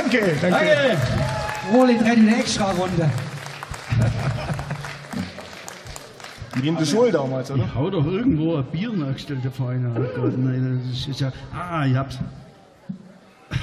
Danke, danke. Danke. Roland rennt in eine Extra-Runde. Wie in der Schule damals, oder? Hau doch irgendwo ein Bier nachgestellt, der Verein. Oh Gott, nein, das ist ja. Ah, ich hab's.